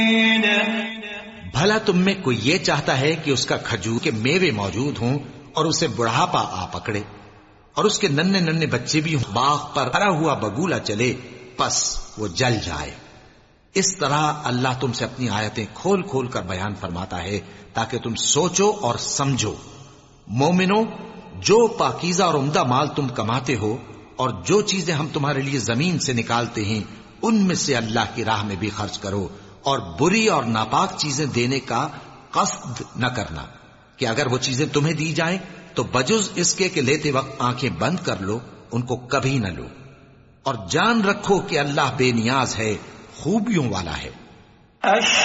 भला तुम में कोई ये चाहता है कि उसका खजूर के मेवे मौजूद हों और उसे बुढ़ापा आ पकड़े और उसके नन्हे नन्हे बच्चे भी बाग पर भरा हुआ बगूला चले, बस वो जल जाए। इस तरह अल्लाह तुमसे अपनी आयतें खोल खोल कर बयान फरमाता है ताकि तुम सोचो और समझो। मोमिनो, जो पाकीज़ा और उम्दा माल तुम कमाते हो और जो चीजें हम तुम्हारे लिए जमीन से निकालते हैं, उनमें से अल्लाह की राह में भी खर्च करो और बुरी और नापाक चीजें देने का कस्द न करना कि अगर वो चीजें तुम्हें दी जाएं तो बजुज इसके कि लेते वक्त आंखें बंद कर लो, उनको कभी न लो। और जान रखो कि अल्लाह बेनियाज है, खूबियों वाला है।